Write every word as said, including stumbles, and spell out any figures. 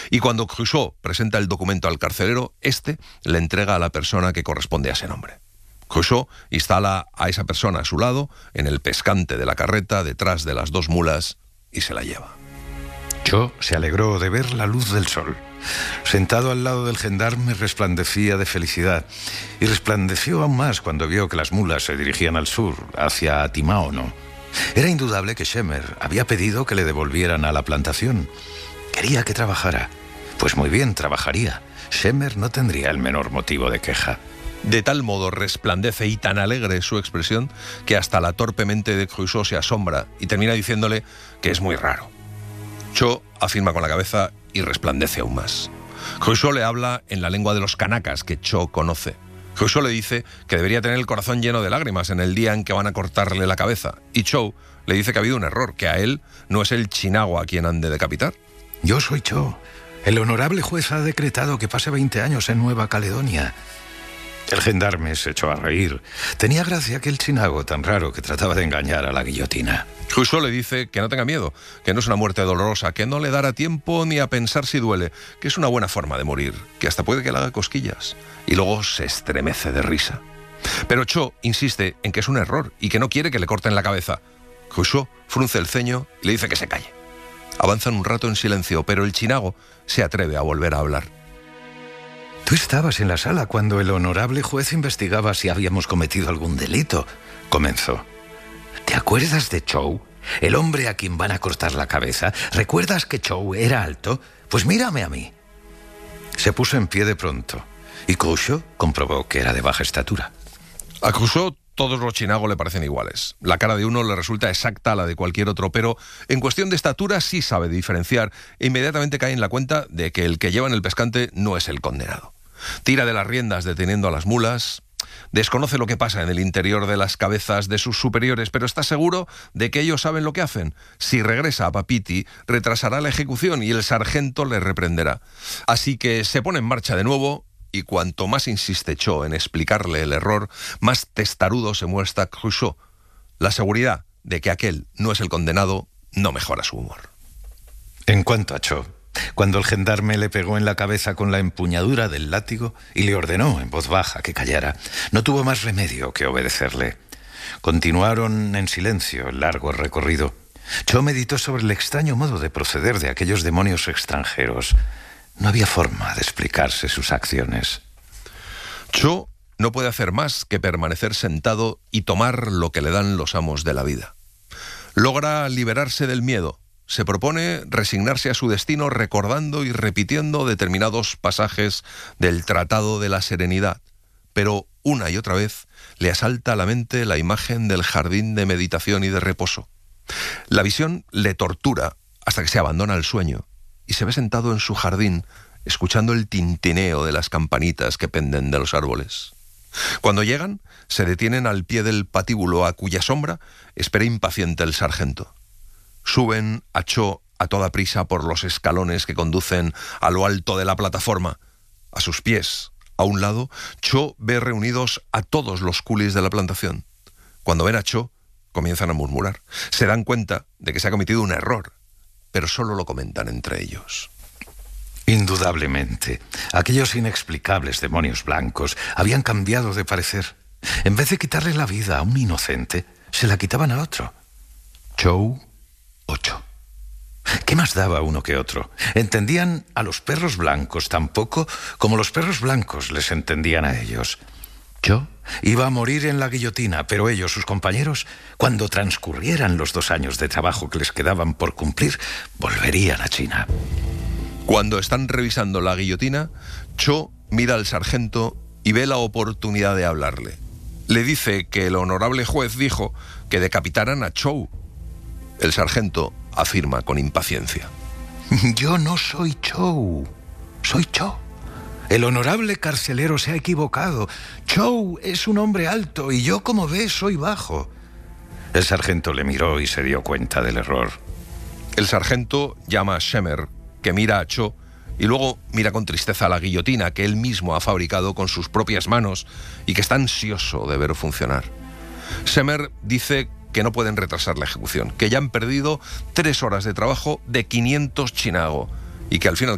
Y cuando Cruchot presenta el documento al carcelero, este le entrega a la persona que corresponde a ese nombre. Cruchot instala a esa persona a su lado, en el pescante de la carreta, detrás de las dos mulas, y se la lleva. Cho se alegró de ver la luz del sol. Sentado al lado del gendarme resplandecía de felicidad, y resplandeció aún más cuando vio que las mulas se dirigían al sur, hacia Timaono. Era indudable que Shemer había pedido que le devolvieran a la plantación. Quería que trabajara. Pues muy bien, trabajaría. Shemer no tendría el menor motivo de queja. De tal modo resplandece y tan alegre su expresión que hasta la torpe mente de Cruchot se asombra y termina diciéndole que es muy raro. Cho afirma con la cabeza y resplandece aún más. Cruchot le habla en la lengua de los kanacas que Cho conoce. Cruchot le dice que debería tener el corazón lleno de lágrimas en el día en que van a cortarle la cabeza. Y Cho le dice que ha habido un error, que a él no es el chinagua a quien han de decapitar. Yo soy Cho. El honorable juez ha decretado que pase veinte años en Nueva Caledonia. El gendarme se echó a reír. Tenía gracia aquel chinago tan raro que trataba de engañar a la guillotina. Cruchot le dice que no tenga miedo, que no es una muerte dolorosa, que no le dará tiempo ni a pensar si duele, que es una buena forma de morir, que hasta puede que le haga cosquillas. Y luego se estremece de risa. Pero Cho insiste en que es un error y que no quiere que le corten la cabeza. Cruchot frunce el ceño y le dice que se calle. Avanzan un rato en silencio, pero el chinago se atreve a volver a hablar. Tú estabas en la sala cuando el honorable juez investigaba si habíamos cometido algún delito, comenzó. ¿Te acuerdas de Cho? El hombre a quien van a cortar la cabeza. ¿Recuerdas que Cho era alto? Pues mírame a mí. Se puso en pie de pronto y Cruchot comprobó que era de baja estatura. A Cruchot todos los chinagos le parecen iguales. La cara de uno le resulta exacta a la de cualquier otro, pero en cuestión de estatura sí sabe diferenciar e inmediatamente cae en la cuenta de que el que lleva en el pescante no es el condenado. Tira de las riendas deteniendo a las mulas, desconoce lo que pasa en el interior de las cabezas de sus superiores, pero está seguro de que ellos saben lo que hacen. Si regresa a Papeete, retrasará la ejecución y el sargento le reprenderá. Así que se pone en marcha de nuevo, y cuanto más insiste Cho en explicarle el error, más testarudo se muestra Cruchot. La seguridad de que aquel no es el condenado no mejora su humor. En cuanto a Cho, cuando el gendarme le pegó en la cabeza con la empuñadura del látigo y le ordenó en voz baja que callara, no tuvo más remedio que obedecerle. Continuaron en silencio el largo recorrido. Cho meditó sobre el extraño modo de proceder de aquellos demonios extranjeros. No había forma de explicarse sus acciones. Cho no puede hacer más que permanecer sentado y tomar lo que le dan los amos de la vida. Logra liberarse del miedo. Se propone resignarse a su destino recordando y repitiendo determinados pasajes del Tratado de la Serenidad, pero una y otra vez le asalta a la mente la imagen del jardín de meditación y de reposo. La visión le tortura hasta que se abandona el sueño y se ve sentado en su jardín escuchando el tintineo de las campanitas que penden de los árboles. Cuando llegan, se detienen al pie del patíbulo a cuya sombra espera impaciente el sargento. Suben a Cho a toda prisa por los escalones que conducen a lo alto de la plataforma. A sus pies, a un lado, Cho ve reunidos a todos los coolies de la plantación. Cuando ven a Cho, comienzan a murmurar. Se dan cuenta de que se ha cometido un error, pero solo lo comentan entre ellos. Indudablemente, aquellos inexplicables demonios blancos habían cambiado de parecer. En vez de quitarle la vida a un inocente, se la quitaban a otro. Cho Ocho. ¿Qué más daba uno que otro? Entendían a los perros blancos tan poco como los perros blancos les entendían a ellos. Yo iba a morir en la guillotina, pero ellos, sus compañeros, cuando transcurrieran los dos años de trabajo que les quedaban por cumplir, volverían a China. Cuando están revisando la guillotina, Cho mira al sargento y ve la oportunidad de hablarle. Le dice que el honorable juez dijo que decapitaran a Cho. El sargento afirma con impaciencia. Yo no soy Cho, soy Cho. El honorable carcelero se ha equivocado. Cho es un hombre alto y yo, como ves, soy bajo. El sargento le miró y se dio cuenta del error. El sargento llama a Shemer, que mira a Cho, y luego mira con tristeza a la guillotina que él mismo ha fabricado con sus propias manos y que está ansioso de ver funcionar. Shemer dice que no pueden retrasar la ejecución, que ya han perdido tres horas de trabajo de quinientos chinagos y que al final